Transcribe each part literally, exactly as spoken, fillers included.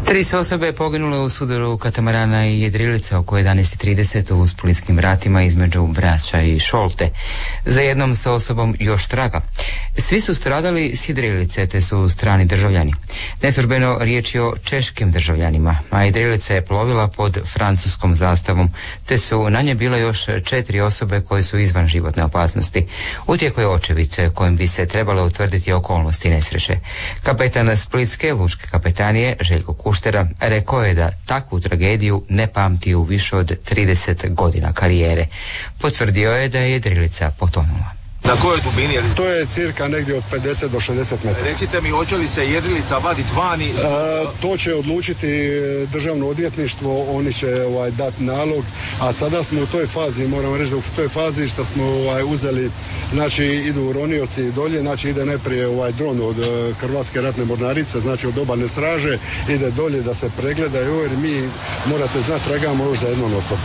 Tri su osobe poginule u sudaru katamarana i jedrilica oko jedanaest i trideset u splitskim vratima između Brača i Šolte. Za jednom sa osobom još traga. Svi su stradali s jedrilice, te su strani državljani. Neslužbeno riječ je o češkim državljanima, a jedrilica je plovila pod francuskom zastavom, te su na nje bile još četiri osobe koje su izvan životne opasnosti. U tijeku je očevid kojim bi se trebalo utvrditi okolnosti nesreće. Kapetan Splitske lučke kapetanije Željko Kuštera rekao je da takvu tragediju ne pamti u više od trideset godina karijere. Potvrdio je da je jedrilica potonula. Na kojoj dubini? To je cirka negdje od pedeset do šezdeset metara. Recite mi, hoće li se jedrilica vaditi vani? E, to će odlučiti državno odvjetništvo, oni će ovaj, dati nalog, a sada smo u toj fazi, moram reći da u toj fazi što smo ovaj, uzeli, znači idu ronioci dolje, znači ide najprije ovaj dron od uh, Hrvatske ratne mornarice, znači od obalne straže, ide dolje da se pregledaju, jer mi, morate znati, tragamo još za jednom osobom.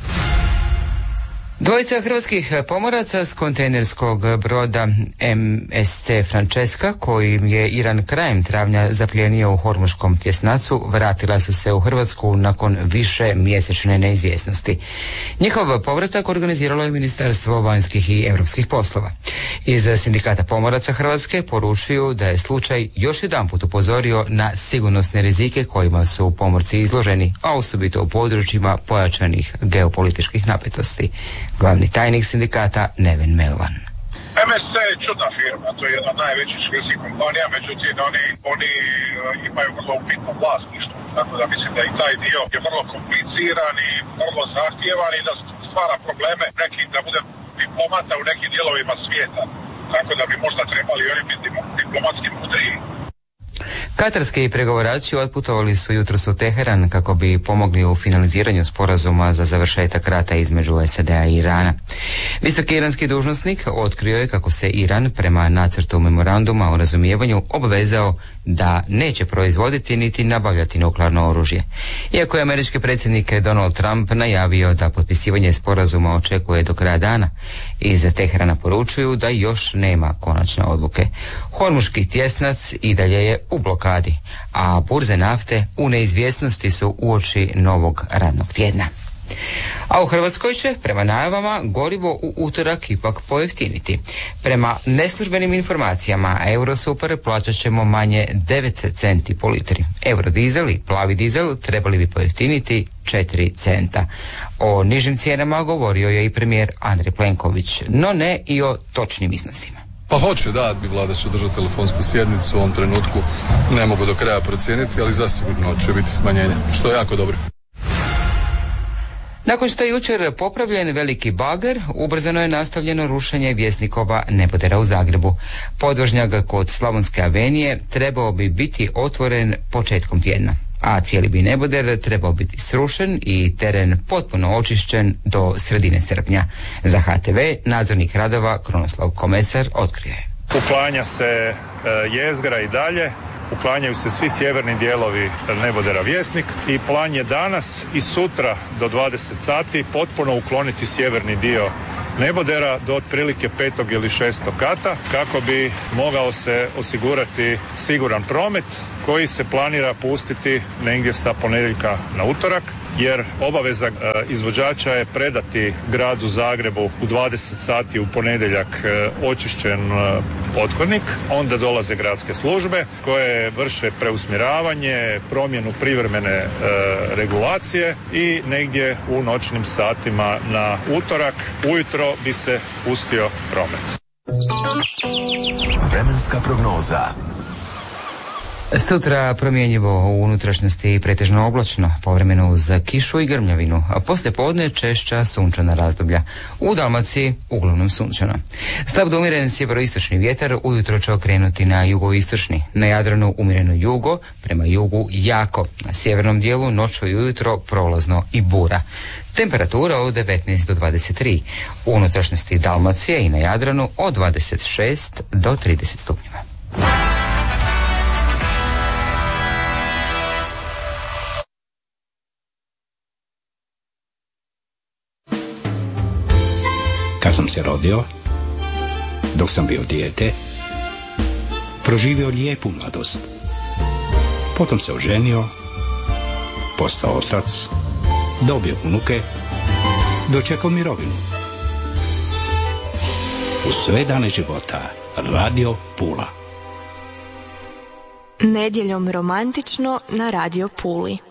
Dvojica hrvatskih pomoraca s kontejnerskog broda M S C Francesca, kojim je Iran krajem travnja zaplijenio u Hormuškom tjesnacu, vratila su se u Hrvatsku nakon više mjesečne neizvjesnosti. Njihov povratak organiziralo je Ministarstvo vanjskih i europskih poslova. Iz Sindikata pomoraca Hrvatske poručuju da je slučaj još jedanput upozorio na sigurnosne rizike kojima su pomorci izloženi, a osobito u područjima pojačanih geopolitičkih napetosti. Glavni tajnik sindikata Neven Melvan. M S C je čudna firma, to je jedna od najvećih švedskih kompanija, međutim oni, oni imaju vrlo upitno vlasništvo, tako da mislim da i taj dio je vrlo kompliciran i vrlo zahtjevan i da stvara probleme nekim, da bude diplomata u nekim dijelovima svijeta, tako da bi možda trebali oni biti diplomatski mudriji. Katarski pregovarači otputovali su jutros u Teheran kako bi pomogli u finaliziranju sporazuma za završetak rata između S A D-a i Irana. Visoki iranski dužnosnik otkrio je kako se Iran prema nacrtu memoranduma o razumijevanju obvezao da neće proizvoditi niti nabavljati nuklearno oružje. Iako je američki predsjednik Donald Trump najavio da potpisivanje sporazuma očekuje do kraja dana, iz Teherana poručuju da još nema konačne odluke. Hormuški tjesnac i dalje je u blokadi, a burze nafte u neizvjesnosti su uoči novog radnog tjedna. A u Hrvatskoj će, prema najavama, gorivo u utorak ipak pojeftiniti. Prema neslužbenim informacijama, Eurosuper plaćat ćemo manje devet centi po litri. Eurodizel i plavi dizel trebali bi pojeftiniti četiri centa. O nižim cijenama govorio je i premijer Andrej Plenković, no ne i o točnim iznosima. Pa hoće, da, bi vlada će održati telefonsku sjednicu, u ovom trenutku ne mogu do kraja procijeniti, ali zasigurno će biti smanjenje, što je jako dobro. Nakon što je jučer popravljen veliki bager, ubrzano je nastavljeno rušenje Vjesnikova nebodera u Zagrebu. Podvožnjak kod Slavonske avenije trebao bi biti otvoren početkom tjedna, a cijeli bi neboder trebao biti srušen i teren potpuno očišćen do sredine srpnja. Za H T V nadzornik radova Krunoslav Komesar otkrio je. Uklanja se e, jezgra i dalje, uklanjaju se svi sjeverni dijelovi nebodera Vjesnik i plan je danas i sutra do dvadeset sati potpuno ukloniti sjeverni dio nebodera do otprilike petog ili šestog kata kako bi mogao se osigurati siguran promet koji se planira pustiti negdje sa ponedjeljka na utorak, jer obaveza e, izvođača je predati gradu Zagrebu u dvadeset sati u ponedjeljak e, očišćen e, pothodnik, onda dolaze gradske službe koje vrše preusmjeravanje, promjenu privremene e, regulacije i negdje u noćnim satima na utorak ujutro bi se pustio promet. Vremenska prognoza. Sutra promjenjivo u unutrašnjosti pretežno oblačno, povremeno uz kišu i grmljavinu, a poslije podne češća sunčana razdoblja. U Dalmaciji uglavnom sunčano. Slab do umjeren sjeveroistočni vjetar ujutro će okrenuti na jugoistočni, na Jadranu umjereno jugo, prema jugu jako, na sjevernom dijelu noću i ujutro prolazno i bura. Temperatura od devetnaest do dvadeset tri, u unutrašnjosti Dalmacije i na Jadranu od dvadeset šest do trideset stupnjeva. Kad sam se rodio, dok sam bio dijete, proživio lijepu mladost. Potom se oženio postao otac, dobio unuke, dočekao mirovinu. U sve dane života Radio Pula. Nedjeljom romantično na Radio Puli.